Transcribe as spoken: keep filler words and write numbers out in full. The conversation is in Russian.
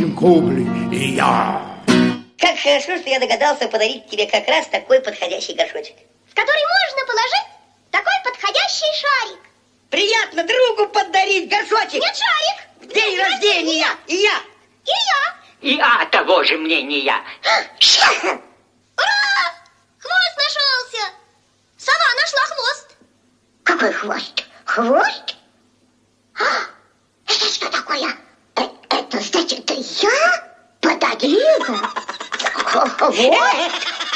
очень кублы и я. Как хорошо, что я догадался подарить тебе как раз такой подходящий горшочек. В который можно положить такой подходящий шарик. Приятно другу подарить горшочек. Нет, шарик. В день рождения. И я. И я. И я того же мнения. Ура! Хвост нашелся. Сова нашла хвост. Какой хвост? Хвост? А, это что такое? Э, это значит, я подарила хвост?